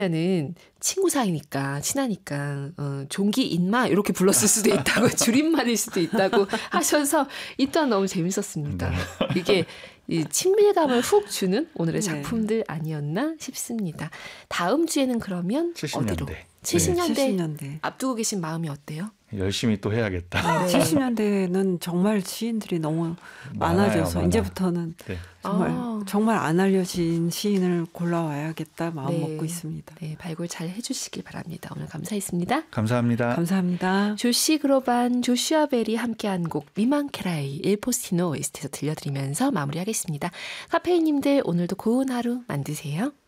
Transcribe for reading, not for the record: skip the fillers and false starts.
는 친구 사이니까 친하니까 종기 인마 이렇게 불렀을 수도 있다고 줄임말일 수도 있다고 하셔서 이 또한 너무 재밌었습니다. 네. 이게 이 친밀감을 훅 주는 오늘의 작품들 아니었나 싶습니다. 다음 주에는 그러면 70년대. 어디로? 70년대. 70년대. 앞두고 계신 마음이 어때요? 열심히 또 해야겠다. 70년대는 정말 시인들이 너무 많아져서 많아요. 이제부터는 네. 정말 안 알려진 시인을 골라와야겠다 마음 네. 먹고 있습니다. 네, 발굴 잘 해주시길 바랍니다. 오늘 감사했습니다. 감사합니다. 감사합니다. 조시 그로반, 조슈아 벨이 함께한 곡 미만케라이 일포스티노 OST에서 들려드리면서 마무리하겠습니다. 카페인님들 오늘도 고운 하루 만드세요.